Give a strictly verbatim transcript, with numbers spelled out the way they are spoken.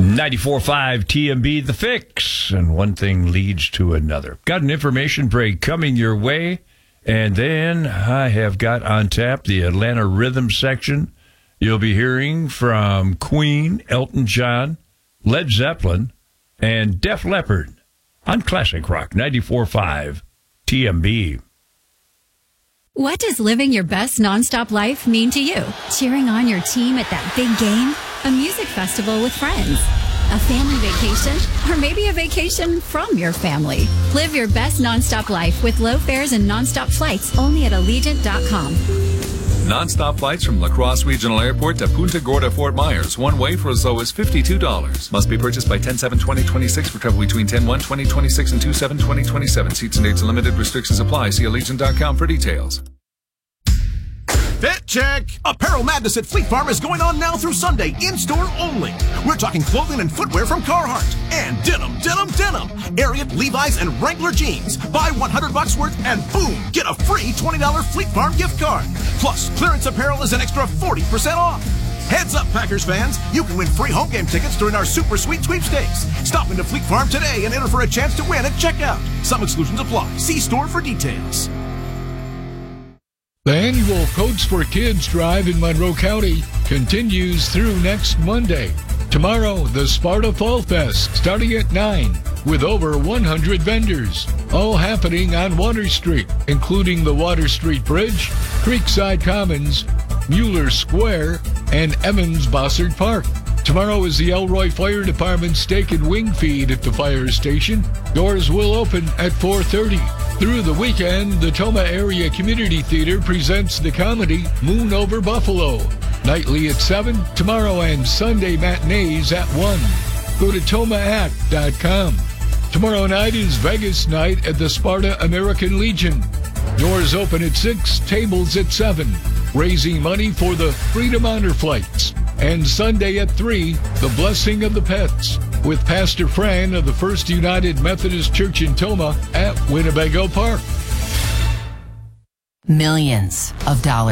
ninety-four point five T M B, The Fix, and one thing leads to another. Got an information break coming your way, and then I have got on tap the Atlanta Rhythm section. You'll be hearing from Queen, Elton John, Led Zeppelin, and Def Leppard on Classic Rock ninety-four point five T M B. What does living your best nonstop life mean to you? Cheering on your team at that big game? A music festival with friends? A family vacation? Or maybe a vacation from your family? Live your best nonstop life with low fares and nonstop flights only at Allegiant dot com. Non-stop flights from La Crosse Regional Airport to Punta Gorda, Fort Myers. One way for as low as fifty-two dollars. Must be purchased by ten seven twenty twenty-six for travel between ten one twenty twenty-six and two seven twenty twenty-seven. Seats and dates and limited restrictions apply. See Allegiant dot com for details. Fit check! Apparel Madness at Fleet Farm is going on now through Sunday, in-store only. We're talking clothing and footwear from Carhartt. And denim, denim, denim. Ariat, Levi's, and Wrangler jeans. Buy one hundred bucks worth and boom, get a free twenty dollars Fleet Farm gift card. Plus, clearance apparel is an extra forty percent off. Heads up, Packers fans. You can win free home game tickets during our Super Sweet Sweepstakes. Stop into Fleet Farm today and enter for a chance to win at checkout. Some exclusions apply. See store for details. The annual Coats for Kids drive in Monroe County continues through next Monday. Tomorrow, the Sparta Fall Fest, starting at nine, with over one hundred vendors, all happening on Water Street, including the Water Street Bridge, Creekside Commons, Mueller Square, and Evans Bossard Park. Tomorrow is the Elroy Fire Department steak and wing feed at the fire station. Doors will open at four thirty. Through the weekend, the Toma Area Community Theater presents the comedy Moon Over Buffalo. Nightly at seven, tomorrow and Sunday matinees at one. Go to toma act dot com. Tomorrow night is Vegas night at the Sparta American Legion. Doors open at six, tables at seven. Raising money for the Freedom Honor Flights. And Sunday at three, the Blessing of the Pets, with Pastor Fran of the First United Methodist Church in Toma at Winnebago Park. Millions of dollars.